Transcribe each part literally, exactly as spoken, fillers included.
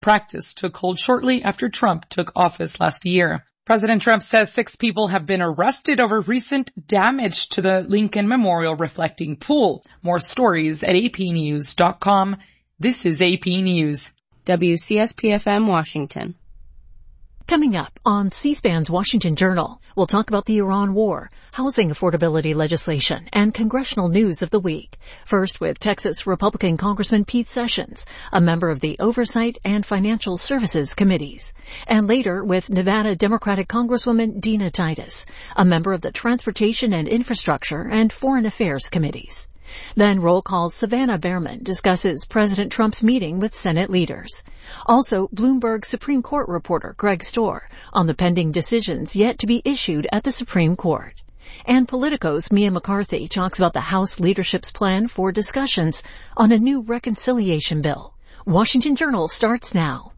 practice took hold shortly after Trump took office last year. President Trump says six people have been arrested over recent damage to the Lincoln Memorial reflecting pool. More stories at A P news dot com. This is A P News. W C S P F M Washington. Coming up on C-SPAN's Washington Journal, we'll talk about the Iran war, housing affordability legislation, and congressional news of the week. First with Texas Republican Congressman Pete Sessions, a member of the Oversight and Financial Services Committees. And later with Nevada Democratic Congresswoman Dina Titus, a member of the Transportation and Infrastructure and Foreign Affairs Committees. Then Roll Call's Savannah Behrman discusses President Trump's meeting with Senate leaders. Also, Bloomberg Supreme Court reporter Greg Storr on the pending decisions yet to be issued at the Supreme Court. And Politico's Mia McCarthy talks about the House leadership's plan for discussions on a new reconciliation bill. Washington Journal starts now.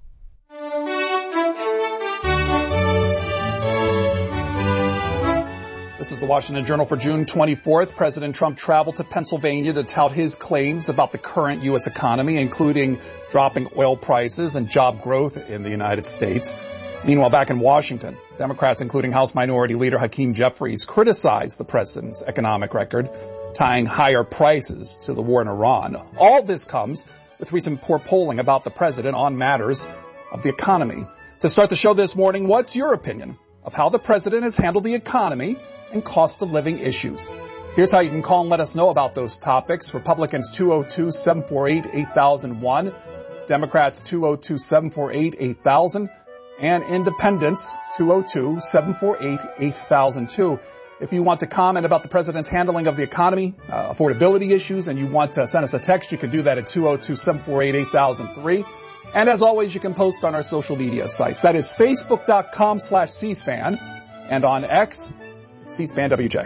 This is the Washington Journal for June twenty-fourth. President Trump traveled to Pennsylvania to tout his claims about the current U S economy, including dropping oil prices and job growth in the United States. Meanwhile, back in Washington, Democrats, including House Minority Leader Hakeem Jeffries, criticized the president's economic record, tying higher prices to the war in Iran. All this comes with recent poor polling about the president on matters of the economy. To start the show this morning, what's your opinion of how the president has handled the economy and cost of living issues? Here's how you can call and let us know about those topics. Republicans two oh two, seven four eight, eight thousand one, Democrats two oh two, seven four eight, eight thousand, and Independents two oh two, seven four eight, eight thousand two. If you want to comment about the president's handling of the economy, uh, affordability issues, and you want to send us a text, you can do that at two oh two, seven four eight, eight thousand three. And as always, you can post on our social media sites. That is facebook.com slash C-SPAN and on X, C-SPAN W J.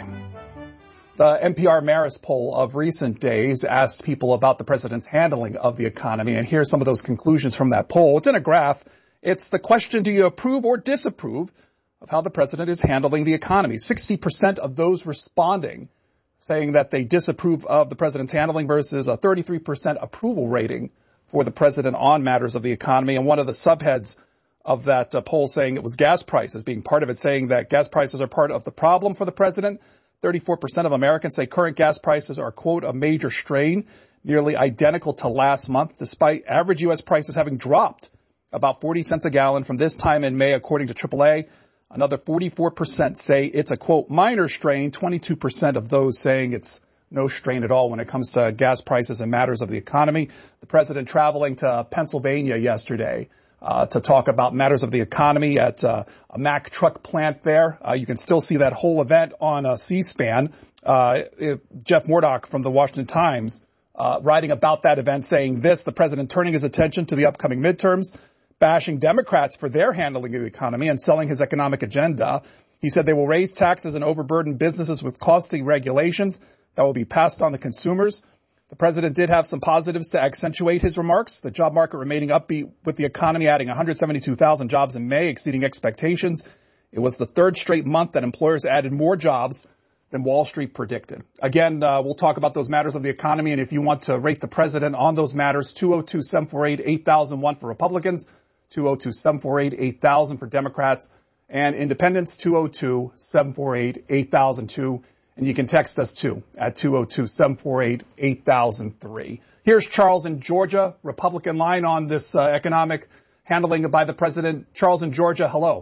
The N P R Marist poll of recent days asked people about the president's handling of the economy, and here's some of those conclusions from that poll. It's in a graph. It's the question, do you approve or disapprove of how the president is handling the economy? sixty percent of those responding saying that they disapprove of the president's handling versus a thirty-three percent approval rating for the president on matters of the economy. And one of the subheads of that uh, poll saying it was gas prices being part of it, saying that gas prices are part of the problem for the president. thirty-four percent of Americans say current gas prices are, quote, a major strain, nearly identical to last month, despite average U S prices having dropped about forty cents a gallon from this time in May, according to triple A. Another forty-four percent say it's a, quote, minor strain, twenty-two percent of those saying it's no strain at all when it comes to gas prices and matters of the economy. The president traveling to Pennsylvania yesterday Uh, to talk about matters of the economy at uh, a Mack truck plant there. Uh, you can still see that whole event on uh, C-SPAN. Uh, it, Jeff Murdoch from the Washington Times uh, writing about that event saying this, the president turning his attention to the upcoming midterms, bashing Democrats for their handling of the economy and selling his economic agenda. He said they will raise taxes and overburden businesses with costly regulations that will be passed on to consumers. The president did have some positives to accentuate his remarks. The job market remaining upbeat with the economy adding one hundred seventy-two thousand jobs in May, exceeding expectations. It was the third straight month that employers added more jobs than Wall Street predicted. Again, uh, we'll talk about those matters of the economy. And if you want to rate the president on those matters, two oh two, seven four eight, eight thousand one for Republicans, two oh two, seven four eight, eight thousand for Democrats, and Independents, two oh two, seven four eight, eight thousand two. And you can text us, too, at two oh two, seven four eight, eight thousand three. Here's Charles in Georgia, Republican line on this uh, economic handling by the president. Charles in Georgia, hello.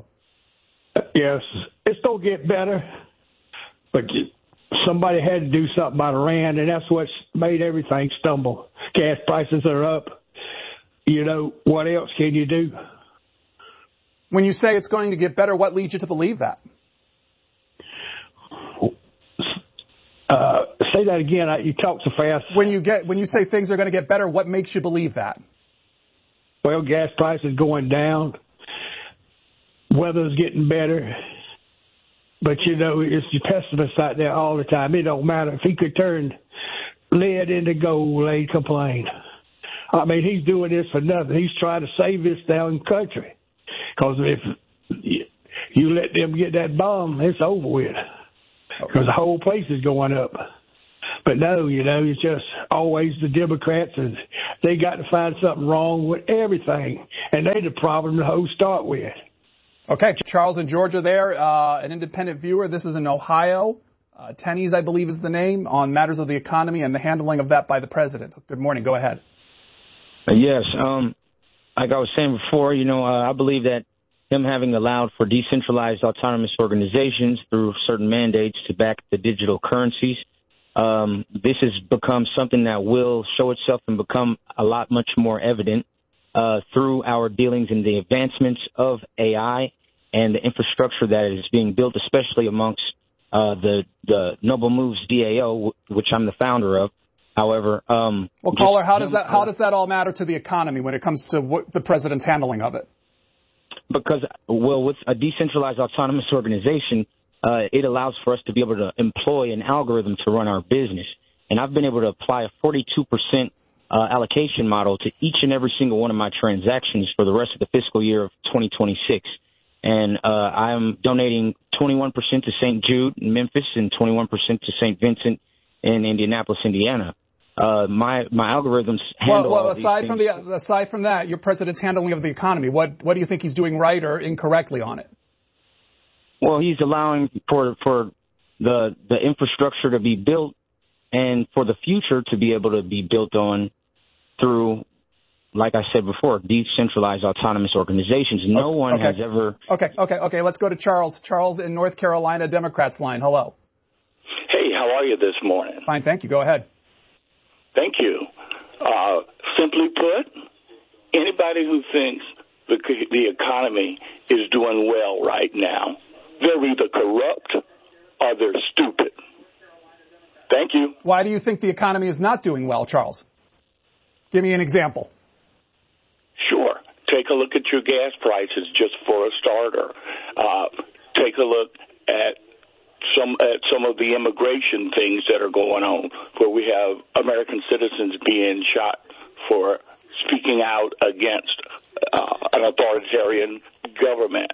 Yes, it's going to get better, but somebody had to do something about Iran, and that's what's made everything stumble. Gas prices are up. You know, what else can you do? When you say it's going to get better, what leads you to believe that? Uh, say that again. You talk so fast. When you get when you say things are going to get better, what makes you believe that? Well, gas prices going down. Weather's getting better. But, you know, it's your pessimists out there all the time. It don't matter. If he could turn lead into gold, they'd complain. I mean, he's doing this for nothing. He's trying to save this down country. Because if you let them get that bomb, it's over with. Because the whole place is going up. But no, you know, it's just always the Democrats and They got to find something wrong with everything, and they're the problem to whole start with. Okay, Charles in Georgia there, uh, an independent viewer. This is in Ohio. Uh, Tenney's, I believe, is the name, on matters of the economy and the handling of that by the president. Good morning. Go ahead. Yes. Um, like I was saying before, you know, uh, I believe that him having allowed for decentralized autonomous organizations through certain mandates to back the digital currencies, um, this has become something that will show itself and become a lot much more evident uh, through our dealings in the advancements of A I and the infrastructure that is being built, especially amongst uh, the, the Noble Moves D A O, which I'm the founder of. However, um, well, caller, how does that how does that all matter to the economy when it comes to what the president's handling of it? Because, well, with a decentralized autonomous organization, uh, it allows for us to be able to employ an algorithm to run our business. And I've been able to apply a forty-two percent uh, allocation model to each and every single one of my transactions for the rest of the fiscal year of twenty twenty-six. And uh, I'm donating twenty-one percent to Saint Jude in Memphis and twenty-one percent to Saint Vincent in Indianapolis, Indiana. Uh, my my algorithms handle. Well, well all aside these from things. the aside from that, your president's handling of the economy. What what do you think he's doing right or incorrectly on it? Well, he's allowing for for the the infrastructure to be built and for the future to be able to be built on through, like I said before, decentralized autonomous organizations. No okay. one okay. has ever. Okay, okay, okay. Let's go to Charles. Charles in North Carolina, Democrats line. Hello. Hey, how are you this morning? Fine, thank you. Go ahead. Thank you. Uh, simply put, anybody who thinks the, the economy is doing well right now, they're either corrupt or they're stupid. Thank you. Why do you think the economy is not doing well, Charles? Give me an example. Sure. Take a look at your gas prices just for a starter. Uh, take a look at some at some of the immigration things that are going on, where we have American citizens being shot for speaking out against uh, an authoritarian government.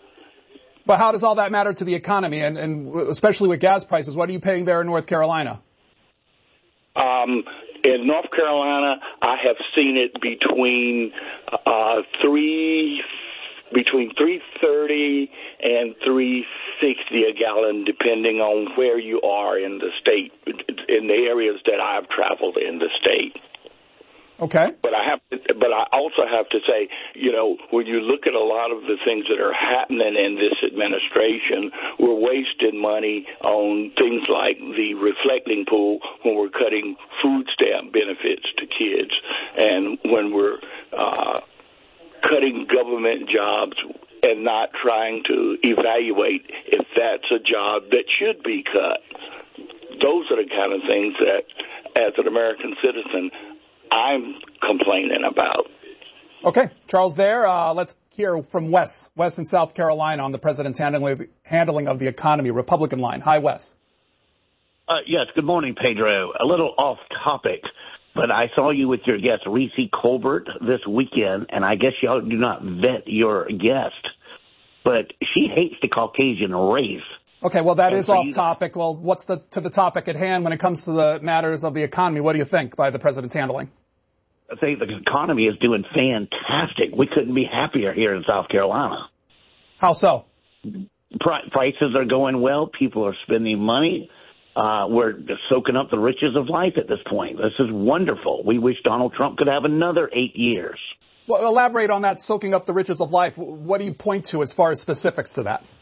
But how does all that matter to the economy, and, and especially with gas prices? What are you paying there in North Carolina? Um, in North Carolina, I have seen it between uh, three. between three thirty and three sixty a gallon, depending on where you are in the state, in the areas that I've traveled in the state. Okay. But I have, to, but I also have to say, you know, when you look at a lot of the things that are happening in this administration, we're wasting money on things like the reflecting pool when we're cutting food stamp benefits to kids, and when we're uh, cutting government jobs and not trying to evaluate if that's a job that should be cut. Those are the kind of things that, as an American citizen, I'm complaining about. Okay. Charles there. Uh, let's hear from Wes. Wes in South Carolina on the president's handling of the, handling of the economy, Republican line. Hi, Wes. Uh, yes, good morning, Pedro. A little off topic, but I saw you with your guest, Reese Colbert, this weekend, and I guess y'all do not vet your guest, but she hates the Caucasian race. Okay, well, that and is so off you, topic. Well, what's the to the topic at hand when it comes to the matters of the economy? What do you think by the president's handling? I think the economy is doing fantastic. We couldn't be happier here in South Carolina. How so? Pri- prices are going well. People are spending money. Uh, we're soaking up the riches of life at this point. This is wonderful. We wish Donald Trump could have another eight years. Well, elaborate on that, soaking up the riches of life. What do you point to as far as specifics to that?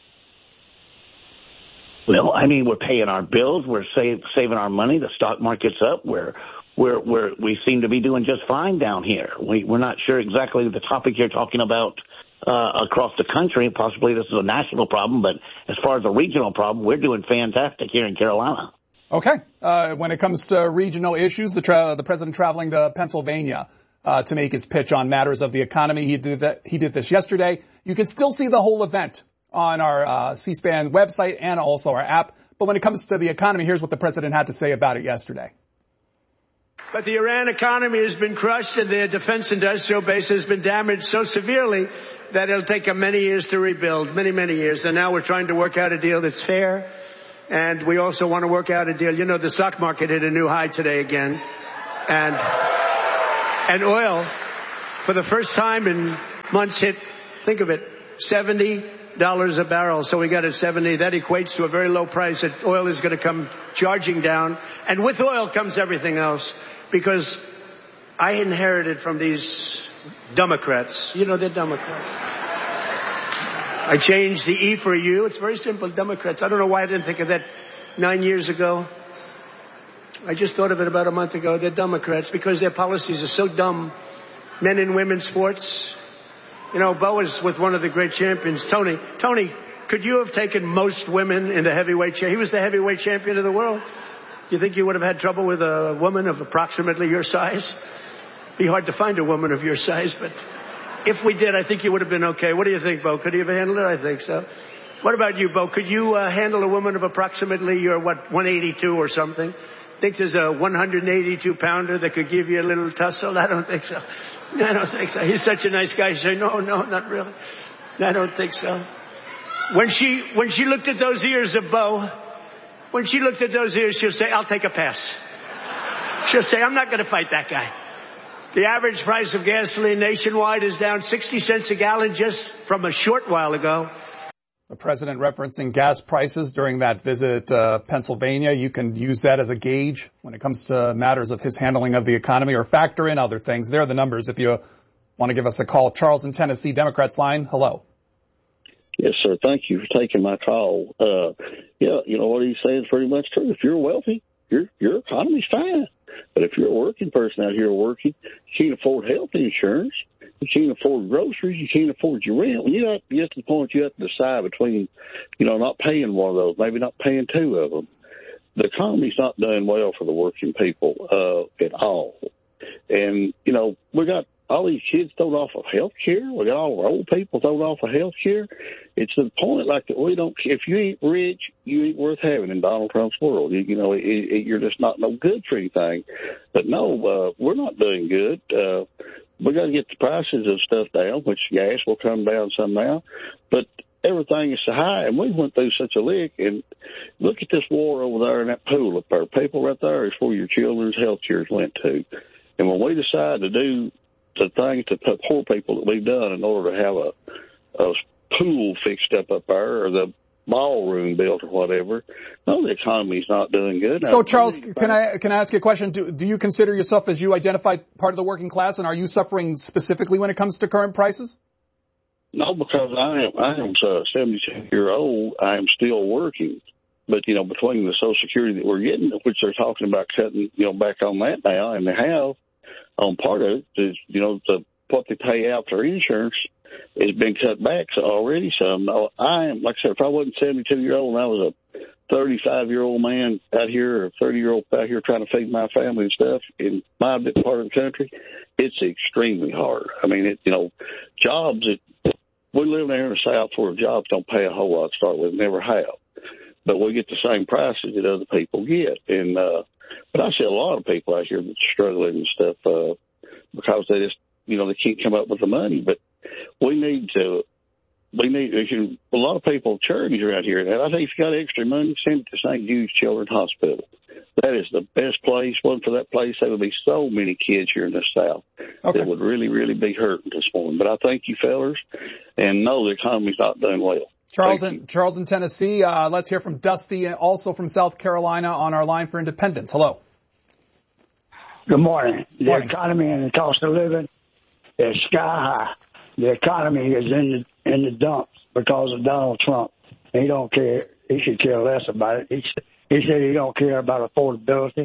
Well, I mean, we're paying our bills. We're save, saving our money. The stock market's up. We're, we're, we're, we seem to be doing just fine down here. We, we're not sure exactly the topic you're talking about uh, across the country. Possibly this is a national problem, but as far as a regional problem, we're doing fantastic here in Carolina. Okay. Uh, when it comes to regional issues, the, tra- the president traveling to Pennsylvania uh, to make his pitch on matters of the economy. He did that. He did this yesterday. You can still see the whole event on our uh, C-SPAN website and also our app. But when it comes to the economy, here's what the president had to say about it yesterday. But the Iran economy has been crushed, and their defense industrial base has been damaged so severely that it'll take them many years to rebuild, many, many years. And now we're trying to work out a deal that's fair. And we also want to work out a deal. You know, the stock market hit a new high today again. And And oil, for the first time in months, hit, think of it, seventy dollars a barrel. So we got at seventy. That equates to a very low price. That oil is going to come charging down. And with oil comes everything else. Because I inherited from these Democrats. You know, they're Democrats. I changed the E for a U. It's very simple, Democrats. I don't know why I didn't think of that nine years ago. I just thought of it about a month ago. They're Democrats because their policies are so dumb. Men and women sports. You know, Bo is with one of the great champions, Tony. Tony, could you have taken most women in the heavyweight championship? He was the heavyweight champion of the world. Do you think you would have had trouble with a woman of approximately your size? Be hard to find a woman of your size, but if we did, I think you would have been okay. What do you think, Bo? Could you have handled it? I think so. What about you, Bo? Could you uh, handle a woman of approximately your, what, one eighty-two or something? Think there's a one eighty-two pounder that could give you a little tussle? I don't think so. I don't think so. He's such a nice guy. You say, no, no, not really. I don't think so. When she, when she looked at those ears of Bo, when she looked at those ears, she'll say, I'll take a pass. She'll say, I'm not going to fight that guy. The average price of gasoline nationwide is down sixty cents a gallon just from a short while ago. The president referencing gas prices during that visit to uh, Pennsylvania. You can use that as a gauge when it comes to matters of his handling of the economy or factor in other things. There are the numbers if you want to give us a call. Charles in Tennessee, Democrats line. Hello. Yes, sir. Thank you for taking my call. Uh, yeah, you know what he's saying is pretty much true. If you're wealthy, your your economy's fine. But if you're a working person out here working, you can't afford health insurance. You can't afford groceries. You can't afford your rent. When you have to get to the point you have to decide between, you know, not paying one of those, maybe not paying two of them. The economy's not doing well for the working people uh, at all. And, you know, we got all these kids thrown off of health care. We got all our old people thrown off of health care. It's to the point like that we don't, if you ain't rich, you ain't worth having in Donald Trump's world. You, you know, it, it, you're just not no good for anything. But no, uh, we're not doing good. Uh, we got to get the prices of stuff down, which gas will come down somehow. But everything is so high, and we went through such a lick. And look at this war over there in that pool up there. People right there is where your children's health care went to. And when we decide to do the things to poor people that we've done in order to have a, a pool fixed up up there or the ballroom built or whatever, no, the economy's not doing good. So, Charles, can I can I ask you a question? Do, do you consider yourself, as you identify, part of the working class, and are you suffering specifically when it comes to current prices? No, because I am I am uh, seventy-two year old. I am still working. But, you know, between the Social Security that we're getting, which they're talking about cutting, you know, back on that now, and they have, on part of it is, you know, the, what they pay out for insurance has been cut back so already. So no, I am, like I said, if I wasn't seventy-two year old and I was a thirty-five year old man out here or thirty year old out here trying to feed my family and stuff in my bit part of the country, it's extremely hard. I mean, it, you know, jobs, it, we live there in the South where jobs don't pay a whole lot to start with, never have. But we get the same prices that other people get. And, uh, but I see a lot of people out here that's struggling and stuff, uh, because they just, you know, they can't come up with the money. But we need to, we need, a lot of people, charities around here, and I think if you got extra money, send it to Saint Jude's Children's Hospital. That is the best place. One for that place, there would be so many kids here in the South okay. that would really, really be hurting this morning. But I thank you, fellers, and know the economy's not doing well. Charles in, Charles in Tennessee. Uh, let's hear from Dusty, also from South Carolina, on our line for Independence. Hello. Good morning. The morning. economy and the cost of living is sky high. The economy is in the in the dumps because of Donald Trump. He don't care. He should care less about it. He, he said he don't care about affordability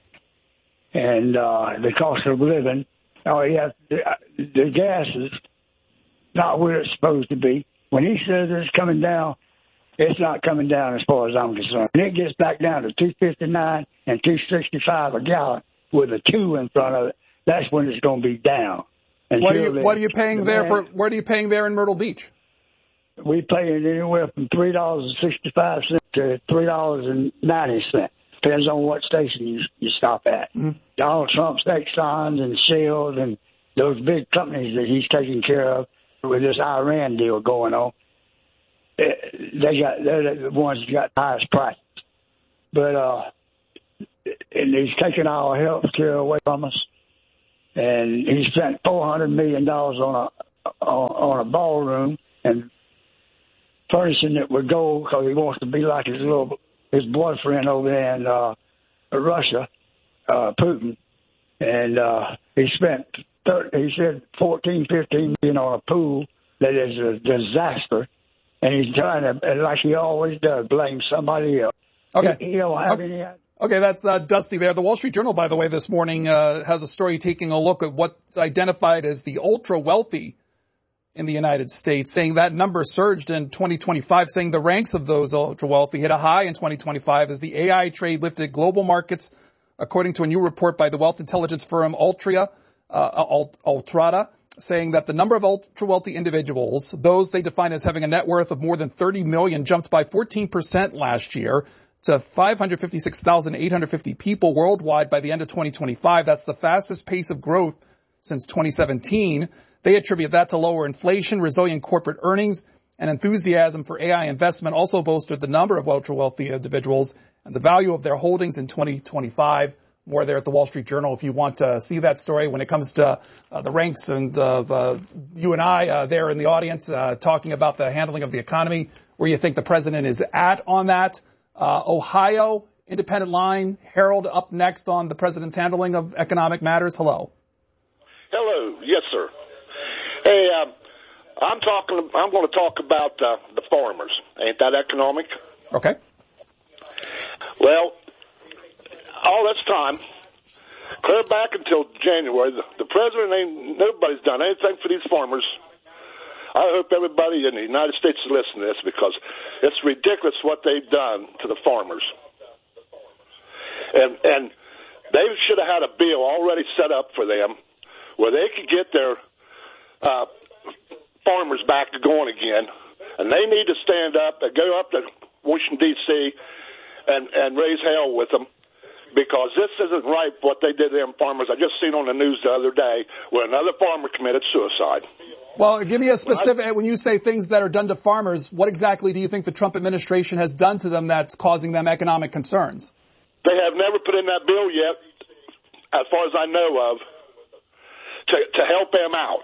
and uh, the cost of living. Oh, yeah, the, the gas is not where it's supposed to be. When he says it's coming down, it's not coming down as far as I'm concerned. When it gets back down to two fifty-nine and two sixty-five a gallon with a two in front of it, that's when it's going to be down. What are you What are you paying there for? What are you paying there in Myrtle Beach? We pay it anywhere from three dollars and sixty-five cents to three dollars and ninety cents. Depends on what station you you stop at. Mm-hmm. Donald Trump's Exxon and Shell and those big companies that he's taking care of with this Iran deal going on, they got they're the ones that got the highest prices. But uh, and he's taking our health care away from us. and he spent four hundred million dollars on a on, on a ballroom and furnishing it with gold because he wants to be like his little his boyfriend over there in uh, Russia, uh, Putin, and uh, he spent thirty, he said fourteen, fifteen million on a pool that is a disaster, and he's trying to, like he always does, blame somebody else. Okay. He, he don't have okay. any. Okay, that's uh, Dusty there. The Wall Street Journal, by the way, this morning uh, has a story taking a look at what's identified as the ultra-wealthy in the United States, saying that number surged in twenty twenty-five, saying the ranks of those ultra-wealthy hit a high in twenty twenty-five as the A I trade lifted global markets, according to a new report by the wealth intelligence firm Altria, uh, Altrata, saying that the number of ultra-wealthy individuals, those they define as having a net worth of more than thirty million, jumped by fourteen percent last year to five hundred fifty-six thousand eight hundred fifty people worldwide by the end of twenty twenty-five. That's the fastest pace of growth since twenty seventeen. They attribute that to lower inflation, resilient corporate earnings, and enthusiasm for A I investment. Also bolstered the number of ultra-wealthy individuals and the value of their holdings in twenty twenty-five. More there at the Wall Street Journal if you want to see that story. When it comes to uh, the ranks and uh, uh, you and I uh, there in the audience uh, talking about the handling of the economy, where you think the president is at on that. Uh, Ohio, independent line. Harold up next on the president's handling of economic matters. Hello. Hello. Yes, sir. Hey, uh, I'm talking. I'm going to talk about uh, the farmers. Ain't that economic? Okay. Well, all this time, clear back until January, the, the president ain't, nobody's done anything for these farmers. I hope everybody in the United States is listening to this because it's ridiculous what they've done to the farmers. And, and they should have had a bill already set up for them where they could get their uh, farmers back to going again. And they need to stand up and go up to Washington, D C and, and raise hell with them. Because this isn't right what they did to them farmers. I just seen on the news the other day where another farmer committed suicide. Well, give me a specific, when you say things that are done to farmers, what exactly do you think the Trump administration has done to them that's causing them economic concerns? They have never put in that bill yet, as far as I know of, to, to help them out.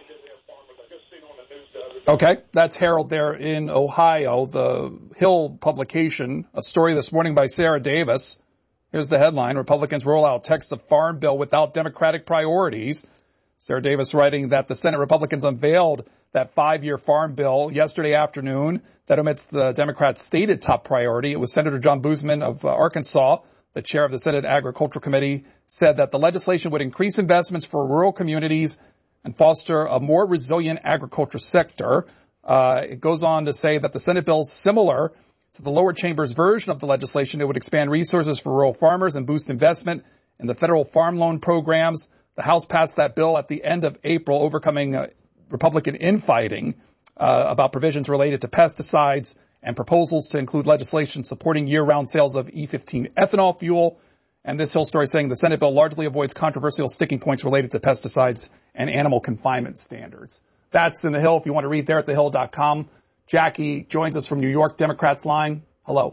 Okay, that's Harold there in Ohio, the Hill publication, a story this morning by Sarah Davis. Here's the headline: Republicans roll out text of farm bill without Democratic priorities. Sarah Davis writing that the Senate Republicans unveiled that five-year farm bill yesterday afternoon that omits the Democrats' stated top priority. It was Senator John Boozman of uh, Arkansas, the chair of the Senate Agricultural Committee, said that the legislation would increase investments for rural communities and foster a more resilient agriculture sector. Uh, it goes on to say that the Senate bill is similar to the lower chamber's version of the legislation. It would expand resources for rural farmers and boost investment in the federal farm loan programs. The House passed that bill at the end of April, overcoming uh, Republican infighting uh, about provisions related to pesticides and proposals to include legislation supporting year-round sales of E fifteen ethanol fuel. And this Hill story saying the Senate bill largely avoids controversial sticking points related to pesticides and animal confinement standards. That's in the Hill. If you want to read there at the hill dot com. Jackie joins us from New York, Democrats line. Hello.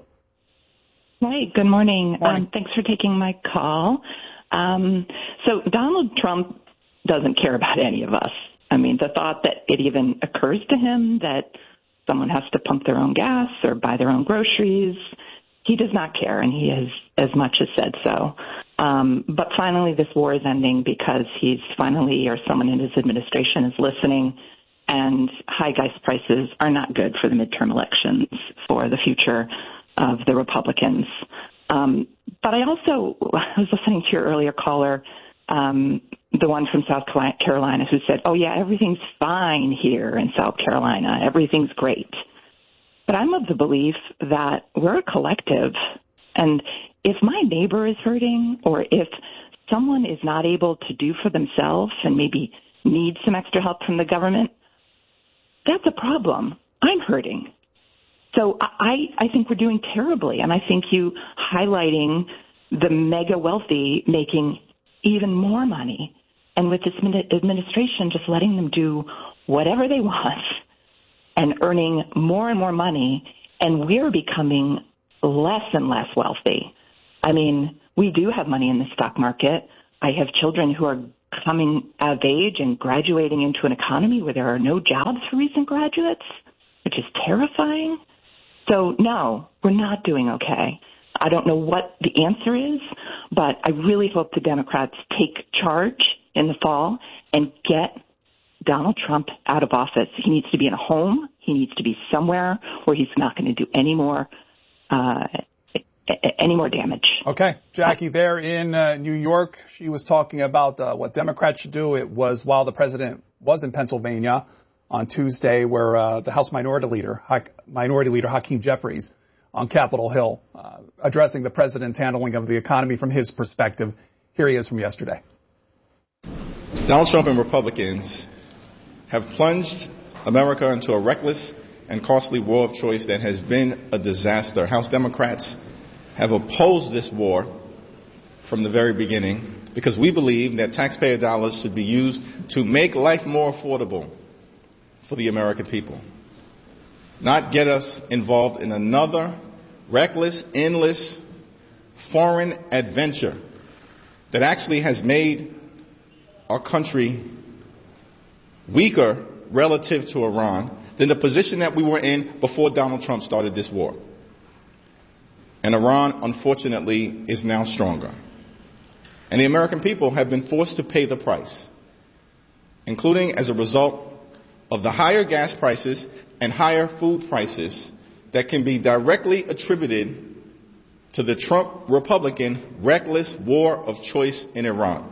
Hi, good morning. Morning. Um, thanks for taking my call. Um, so Donald Trump doesn't care about any of us. I mean, the thought that it even occurs to him that someone has to pump their own gas or buy their own groceries, he does not care, and he has as much as said so. Um, but finally, this war is ending because he's finally, or someone in his administration is listening, and high gas prices are not good for the midterm elections, for the future of the Republicans. Um, but I also I was listening to your earlier caller, um, the one from South Carolina, who said, oh, yeah, everything's fine here in South Carolina. Everything's great. But I'm of the belief that we're a collective. And if my neighbor is hurting, or if someone is not able to do for themselves and maybe needs some extra help from the government, that's a problem. I'm hurting. So I, I think we're doing terribly, and I think you highlighting the mega wealthy making even more money, and with this administration just letting them do whatever they want and earning more and more money, and we're becoming less and less wealthy. I mean, we do have money in the stock market. I have children who are coming of age and graduating into an economy where there are no jobs for recent graduates, which is terrifying. So, no, we're not doing okay. I don't know what the answer is, but I really hope the Democrats take charge in the fall and get Donald Trump out of office. He needs to be in a home. He needs to be somewhere where he's not going to do any more uh, any more damage. Okay. Jackie, there in uh, New York, she was talking about uh, what Democrats should do. It was while the president was in Pennsylvania on Tuesday, where uh, the House Minority Leader, ha- Minority Leader Hakeem Jeffries on Capitol Hill, uh, addressing the president's handling of the economy from his perspective. Here he is from yesterday. Donald Trump and Republicans have plunged America into a reckless and costly war of choice that has been a disaster. House Democrats have opposed this war from the very beginning because we believe that taxpayer dollars should be used to make life more affordable for the American people, not get us involved in another reckless, endless, foreign adventure that actually has made our country weaker relative to Iran than the position that we were in before Donald Trump started this war. And Iran, unfortunately, is now stronger. And the American people have been forced to pay the price, including as a result of the higher gas prices and higher food prices that can be directly attributed to the Trump Republican reckless war of choice in Iran.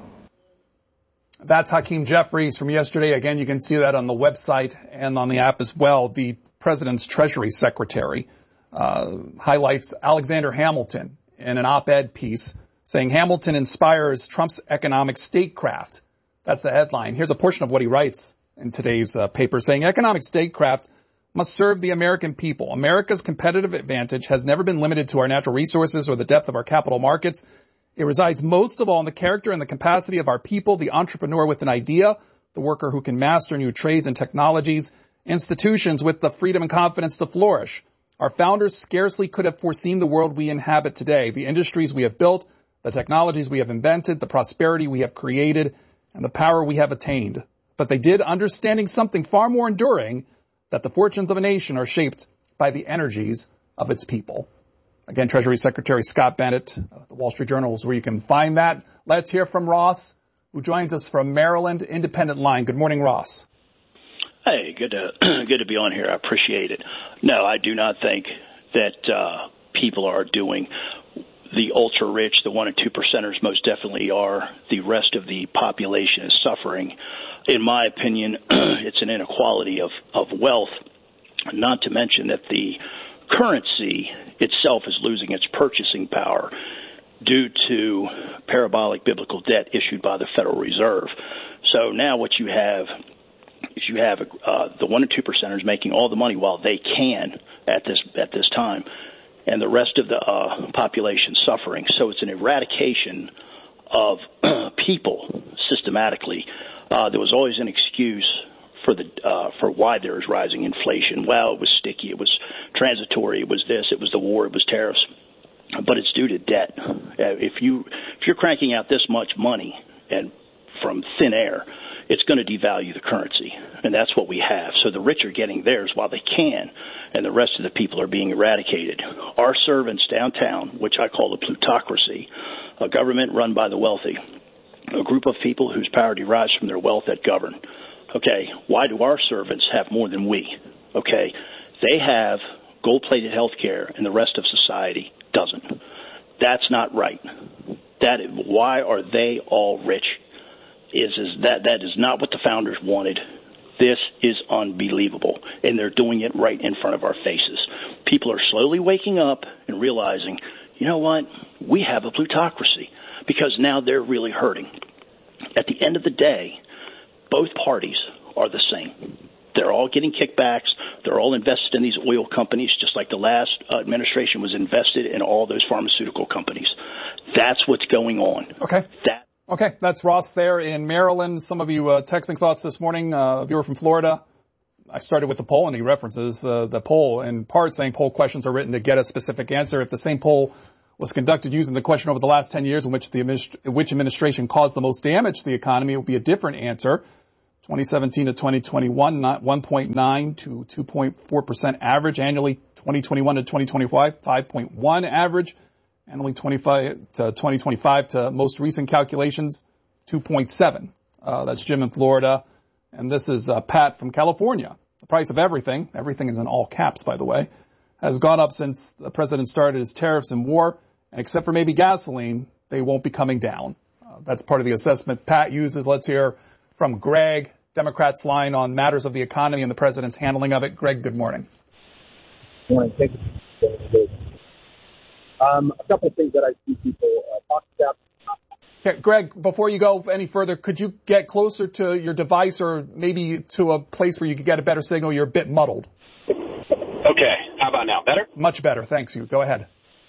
That's Hakeem Jeffries from yesterday. Again, you can see that on the website and on the app as well. The president's Treasury Secretary uh, highlights Alexander Hamilton in an op-ed piece saying Hamilton inspires Trump's economic statecraft. That's the headline. Here's a portion of what he writes in today's uh, paper saying economic statecraft must serve the American people. America's competitive advantage has never been limited to our natural resources or the depth of our capital markets. It resides most of all in the character and the capacity of our people, the entrepreneur with an idea, the worker who can master new trades and technologies, institutions with the freedom and confidence to flourish. Our founders scarcely could have foreseen the world we inhabit today, the industries we have built, the technologies we have invented, the prosperity we have created, and the power we have attained. But they did, understanding something far more enduring, that the fortunes of a nation are shaped by the energies of its people. Again, Treasury Secretary Scott Bennett, uh, the Wall Street Journal is where you can find that. Let's hear from Ross, who joins us from Maryland Independent Line. Good morning, Ross. Hey, good to good to be on here. I appreciate it. No, I do not think that uh, people are doing the ultra rich, the one and two percenters most definitely are. The rest of the population is suffering. In my opinion, it's an inequality of, of wealth, not to mention that the currency itself is losing its purchasing power due to parabolic biblical debt issued by the Federal Reserve. So now what you have is you have uh, the one and two percenters making all the money while they can at this at this time, and the rest of the uh, population suffering. So it's an eradication of people systematically. Uh, there was always an excuse for the uh, for why there is rising inflation. Well, it was sticky, it was transitory, it was this, it was the war, it was tariffs, but it's due to debt. Uh, if you if you're cranking out this much money and from thin air, it's going to devalue the currency, and that's what we have. So the rich are getting theirs while they can, and the rest of the people are being eradicated. Our servants downtown, which I call a plutocracy, a government run by the wealthy, a group of people whose power derives from their wealth that govern. Okay, why do our servants have more than we? Okay, they have gold-plated health care and the rest of society doesn't. That's not right. That is, why are they all rich? Is, is that that is not what the founders wanted. This is unbelievable, and they're doing it right in front of our faces. People are slowly waking up and realizing, you know what, we have a plutocracy, because now they're really hurting. At the end of the day, both parties are the same. They're all getting kickbacks. They're all invested in these oil companies, just like the last administration was invested in all those pharmaceutical companies. That's what's going on. Okay. That. Okay, that's Ross there in Maryland. Some of you uh, texting thoughts this morning. Uh, a viewer from Florida. I started with the poll, and he references uh, the poll in part saying poll questions are written to get a specific answer. If the same poll was conducted using the question over the last ten years in which the administ- which administration caused the most damage to the economy, it would be a different answer. twenty seventeen to twenty twenty-one, not one point nine to two point four percent average annually. twenty twenty-one to twenty twenty-five, five point one average. Annually twenty-five to twenty twenty-five to most recent calculations, two point seven. Uh, that's Jim in Florida. And this is uh, Pat from California. The price of everything, everything is in all caps, by the way, has gone up since the president started his tariffs and war. And except for maybe gasoline, they won't be coming down. Uh, that's part of the assessment Pat uses. Let's hear from Greg, Democrats' line on matters of the economy and the president's handling of it. Greg, good morning. Good morning. Thank you. Um, a couple of things that I see people uh, talk about. Okay, Greg, before you go any further, could you get closer to your device or maybe to a place where you could get a better signal? You're a bit muddled. Okay. How about now? Better? Much better. Thanks you. Go ahead.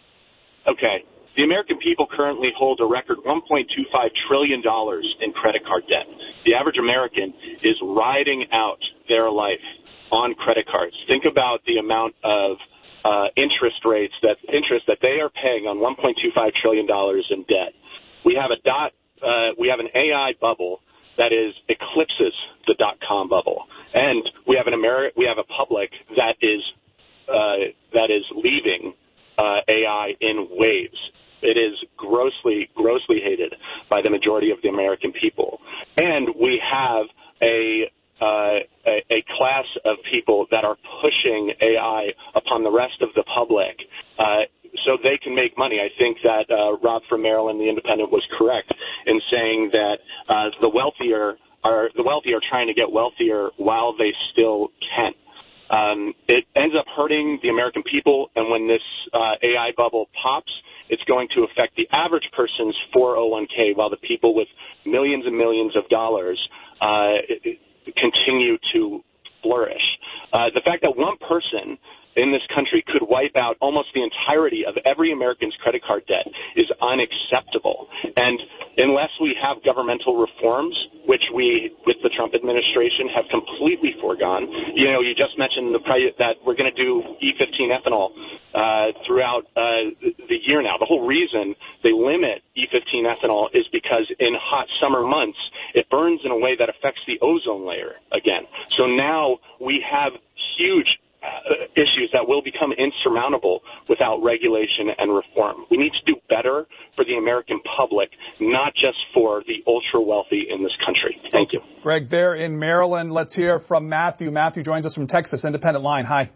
Okay. The American people currently hold a record one point two five trillion dollars in credit card debt. The average American is riding out their life on credit cards. Think about the amount of uh, interest rates that interest that they are paying on one point two five trillion dollars in debt. We have a dot, uh, we have an A I bubble that is eclipses the dot-com bubble, and we have an Ameri- we have a public that is uh, that is leaving uh, A I in waves. It is grossly, grossly hated by the majority of the American people, and we have a uh, a, a class of people that are pushing A I upon the rest of the public. Uh, So they can make money. I think that uh, Rob from Maryland, the Independent, was correct in saying that uh, the wealthier are the wealthy are trying to get wealthier while they still can. Um, it ends up hurting the American people, and when this uh, A I bubble pops, it's going to affect the average person's four oh one k, while the people with millions and millions of dollars uh, continue to flourish. Uh, the fact that one person in this country could wipe out almost the entirety of every American's credit card debt is unacceptable. And unless we have governmental reforms, which we, with the Trump administration, have completely foregone, you know, you just mentioned the price that we're going to do E fifteen ethanol uh, throughout uh, the year now. The whole reason they limit E fifteen ethanol is because in hot summer months, it burns in a way that affects the ozone layer again. So now we have huge Uh, issues that will become insurmountable without regulation and reform. We need to do better for the American public, not just for the ultra-wealthy in this country. Thank you. Greg, there in Maryland. Let's hear from Matthew. Matthew joins us from Texas, Independent Line. Hi.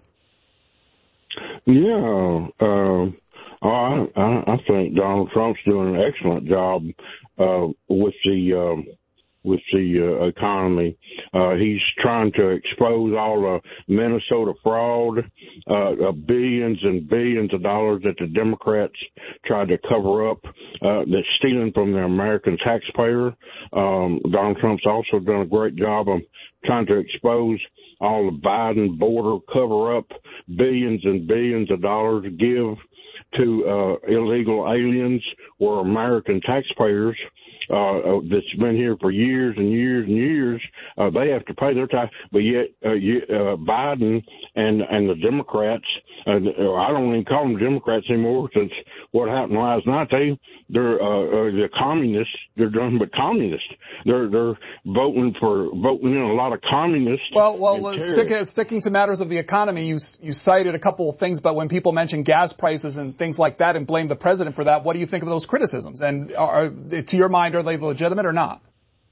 Yeah, uh, I, I think Donald Trump's doing an excellent job uh, with the um, with the uh, economy. Uh, he's trying to expose all the Minnesota fraud, uh, uh, billions and billions of dollars that the Democrats tried to cover up, uh, that's stealing from the American taxpayer. Um, Donald Trump's also done a great job of trying to expose all the Biden border cover-up, billions and billions of dollars to give to uh, illegal aliens or American taxpayers Uh, that's been here for years and years and years. Uh, they have to pay their tax, but yet uh, you, uh, Biden and and the Democrats, uh, I don't even call them Democrats anymore since what happened last night. They they're uh, uh, the communists. They're nothing but communists. They're they're voting for voting in a lot of communists. Well, well, stick, sticking to matters of the economy, you you cited a couple of things, but when people mention gas prices and things like that and blame the president for that, what do you think of those criticisms? And are, to your mind, are they legitimate or not?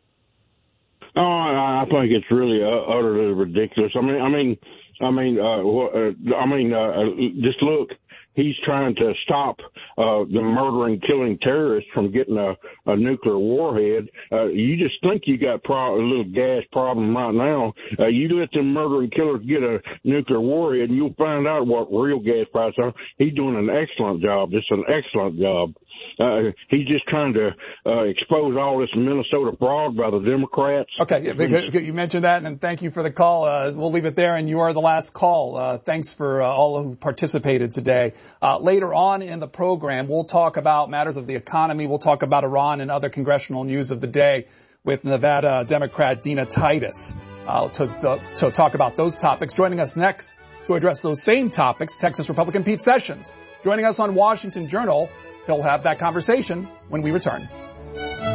Oh, I think it's really uh, utterly ridiculous. I mean, I mean, I mean, uh, uh, I mean, uh, just look. He's trying to stop uh, the murdering, killing terrorists from getting a, a nuclear warhead. Uh, you just think you got pro- a little gas problem right now. Uh, you let them murdering killers get a nuclear warhead, and you'll find out what real gas prices are. He's doing an excellent job. It's an excellent job. Uh, he's just trying to uh, expose all this Minnesota fraud by the Democrats. Okay, you mentioned that, and thank you for the call. Uh, we'll leave it there, and you are the last call. Uh, thanks for uh, all who participated today. Uh, later on in the program, we'll talk about matters of the economy. We'll talk about Iran and other congressional news of the day with Nevada Democrat Dina Titus uh, to, the, to talk about those topics. Joining us next to address those same topics, Texas Republican Pete Sessions. joining us on Washington Journal. He'll have that conversation when we return.